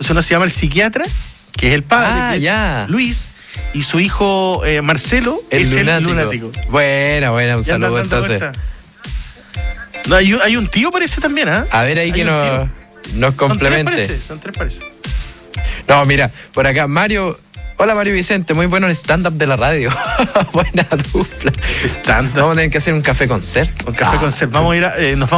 Entonces uno se llama el psiquiatra, que es el padre, que es ya. Luis, y su hijo Marcelo es el lunático. Buena, un Ya andan saludo dando entonces. cuenta. No, hay un tío parece también, ¿ah? A ver ahí que nos complemente. Son tres parece. No, mira, por acá, Mario. Hola Mario Vicente, muy bueno el stand-up de la radio. Buena dupla. Stand-up. Vamos a tener que hacer un café concert. Un café concert. Vamos a ir nos